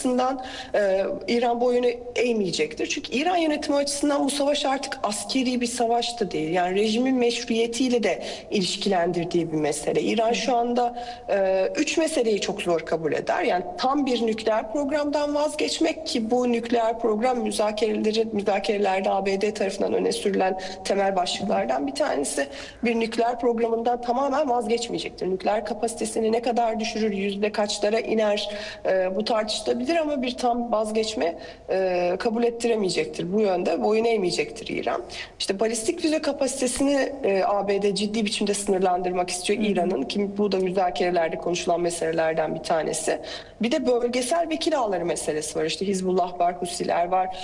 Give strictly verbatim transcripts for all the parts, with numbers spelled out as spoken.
açısından e, İran boyunu eğmeyecektir. Çünkü İran yönetimi açısından bu savaş artık askeri bir savaş da değil. Yani rejimin meşruiyetiyle de ilişkilendirdiği bir mesele. İran şu anda e, üç meseleyi çok zor kabul eder. Yani tam bir nükleer programdan vazgeçmek, ki bu nükleer program müzakereleri, müzakerelerde A B D tarafından öne sürülen temel başlıklardan bir tanesi. Bir nükleer programından tamamen vazgeçmeyecektir. Nükleer kapasitesini ne kadar düşürür, yüzde kaçlara iner, e, bu tartışılabilir ama bir tam vazgeçme e, kabul ettiremeyecektir. Bu yönde boyun eğmeyecektir İran. İşte balistik füze kapasitesini e, A B D ciddi biçimde sınırlandırmak istiyor İran'ın, ki bu da müzakerelerde konuşulan meselelerden bir tanesi. Bir de bölgesel vekil ağları meselesi var. İşte Hizbullah var, Husiler var.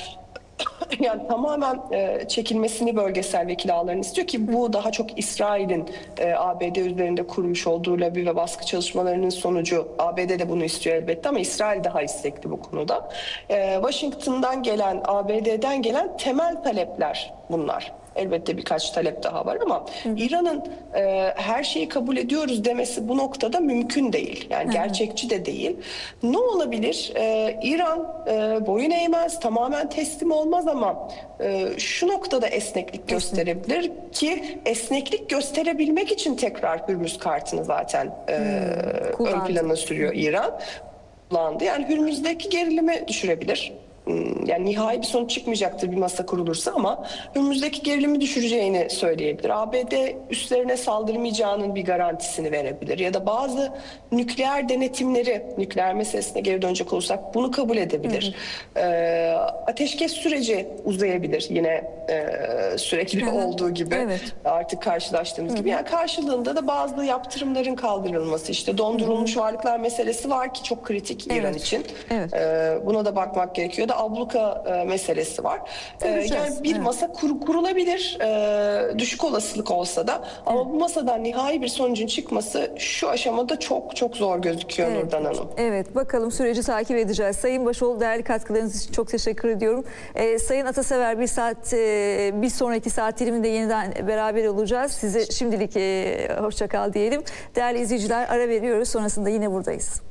Yani tamamen e, çekilmesini bölgesel vekil ağlarını istiyor, ki bu daha çok İsrail'in e, A B D üzerinde kurmuş olduğu lobi ve baskı çalışmalarının sonucu. A B D de bunu istiyor elbette ama İsrail daha istekli bu konuda. E, Washington'dan gelen, A B D'den gelen temel talepler bunlar. Elbette birkaç talep daha var ama İran'ın e, her şeyi kabul ediyoruz demesi bu noktada mümkün değil. Yani hı hı. gerçekçi de değil. Ne olabilir? E, İran e, boyun eğmez, tamamen teslim olmaz ama e, şu noktada esneklik gösterebilir, ki esneklik gösterebilmek için tekrar Hürmüz kartını zaten e, hmm, ön plana sürüyor İran. Kullandı. Yani Hürmüz'deki gerilimi düşürebilir. Yani nihai bir sonuç çıkmayacaktır bir masa kurulursa ama önümüzdeki gerilimi düşüreceğini söyleyebilir. A B D üstlerine saldırmayacağının bir garantisini verebilir. Ya da bazı nükleer denetimleri, nükleer meselesine geri dönecek olursak bunu kabul edebilir. Hı hı. Ee, ateşkes süreci uzayabilir yine e, sürekli hı hı. olduğu gibi. Evet. Artık karşılaştığımız hı hı. gibi. Yani karşılığında da bazı yaptırımların kaldırılması, işte dondurulmuş hı hı. varlıklar meselesi var ki çok kritik evet. İran için. Evet. Ee, buna da bakmak gerekiyor. Da abluka e, meselesi var. E, yani bir evet. masa kur, kurulabilir, e, düşük olasılık olsa da ama evet. bu masadan nihai bir sonucun çıkması şu aşamada çok çok zor gözüküyor evet. Nurdan Hanım. Evet, bakalım, süreci takip edeceğiz. Sayın Başoğlu, değerli katkılarınız için çok teşekkür ediyorum. E, Sayın Atasever, bir saat e, bir sonraki saat diliminde yeniden beraber olacağız. Size şimdilik e, hoşça kal diyelim. Değerli izleyiciler, ara veriyoruz. Sonrasında yine buradayız.